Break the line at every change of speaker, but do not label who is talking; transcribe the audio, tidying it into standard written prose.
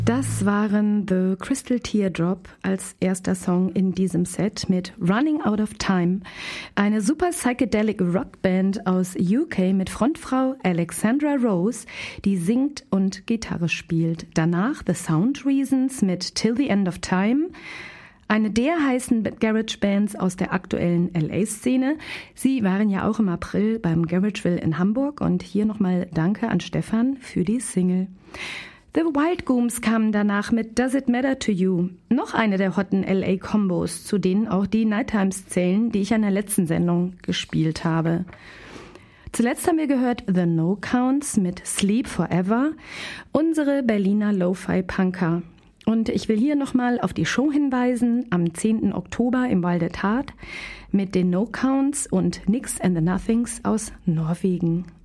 Das waren The Crystal Teardrop als erster Song in diesem Set mit Running Out of Time. Eine super psychedelic Rockband aus UK mit Frontfrau Alexandra Rose, die singt und Gitarre spielt. Danach The Sound Reasons mit Till the End of Time. Eine der heißen Garage-Bands aus der aktuellen LA-Szene. Sie waren ja auch im April beim Garageville in Hamburg und hier nochmal Danke an Stefan für die Single. The Wild Gooms kamen danach mit Does It Matter to You? Noch eine der hotten LA-Kombos, zu denen auch die Nighttimes zählen, die ich an der letzten Sendung gespielt habe. Zuletzt haben wir gehört The No Counts mit Sleep Forever, unsere Berliner Lo-Fi-Punker. Und ich will hier nochmal auf die Show hinweisen, am 10. Oktober im Val der Tat mit den No Counts und Nix and the Nothings aus Norwegen.